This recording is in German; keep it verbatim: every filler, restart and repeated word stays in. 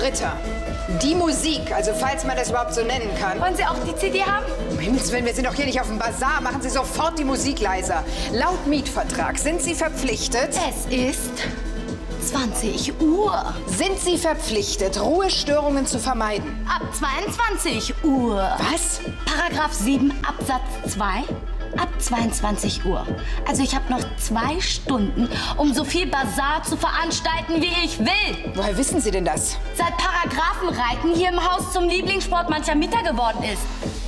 Ritter. Die Musik, also falls man das überhaupt so nennen kann. Wollen Sie auch die C D haben? Um Himmels Willen, wir sind doch hier nicht auf dem Bazar. Machen Sie sofort die Musik leiser. Laut Mietvertrag sind Sie verpflichtet... Es ist zwanzig Uhr. Sind Sie verpflichtet, Ruhestörungen zu vermeiden? Ab zweiundzwanzig Uhr. Was? Paragraph sieben Absatz zwei. Ab zweiundzwanzig Uhr. Also ich habe noch zwei Stunden, um so viel Bazar zu veranstalten, wie ich will. Woher wissen Sie denn das? Seit Paragraphenreiten hier im Haus zum Lieblingssport mancher Mieter geworden ist.